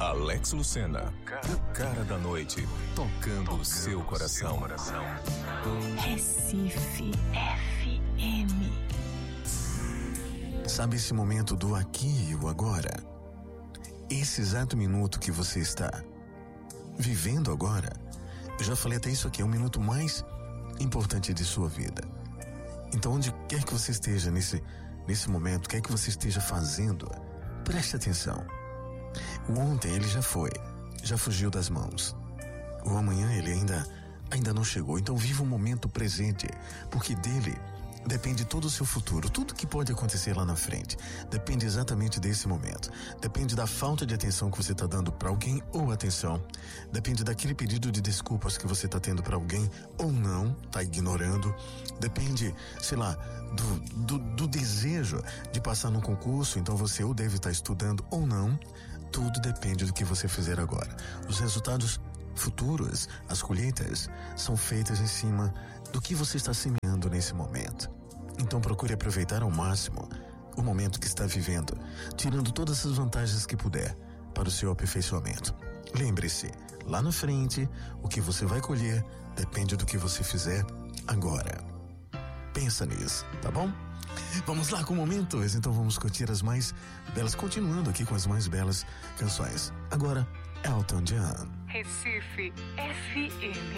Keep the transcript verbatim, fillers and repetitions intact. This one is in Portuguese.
Alex Lucena, o cara da noite, tocando o seu coração. Recife F M. Sabe esse momento do aqui e o agora? Esse exato minuto que você está vivendo agora, eu já falei até isso aqui, é o minuto mais importante de sua vida. Então, onde quer que você esteja nesse, nesse momento, quer que você esteja fazendo, preste atenção. O ontem ele já foi, já fugiu das mãos. O amanhã ele ainda, ainda não chegou. Então viva o momento presente, porque dele depende todo o seu futuro. Tudo que pode acontecer lá na frente depende exatamente desse momento. Depende da falta de atenção que você está dando para alguém ou atenção. Depende daquele pedido de desculpas que você está tendo para alguém ou não, está ignorando. Depende, sei lá, do, do, do desejo de passar num concurso, então você ou deve estar estudando ou não. Tudo depende do que você fizer agora. Os resultados futuros, as colheitas, são feitas em cima do que você está semeando nesse momento. Então procure aproveitar ao máximo o momento que está vivendo, tirando todas as vantagens que puder para o seu aperfeiçoamento. Lembre-se, lá na frente, o que você vai colher depende do que você fizer agora. Pensa nisso, tá bom? Vamos lá com momentos, então vamos curtir as mais belas, continuando aqui com as mais belas canções. Agora, Elton John. Recife F M.